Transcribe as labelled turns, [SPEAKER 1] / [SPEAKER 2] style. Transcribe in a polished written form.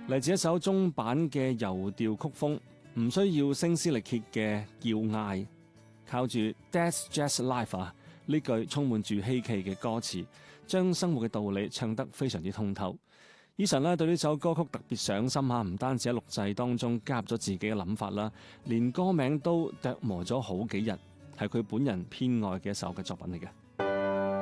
[SPEAKER 1] 嚟自一首中版嘅遊調曲風，唔需要聲嘶力竭嘅叫嗌，靠住 That's Just Life 呢句充滿住希冀嘅歌詞，將生活嘅道理唱得非常之通透。Eason 咧對呢首歌曲特別上心嚇，唔單止喺錄製當中加入咗自己嘅諗法啦，連歌名都琢磨咗好幾日，係佢本人偏愛嘅一首嘅作品嚟嘅。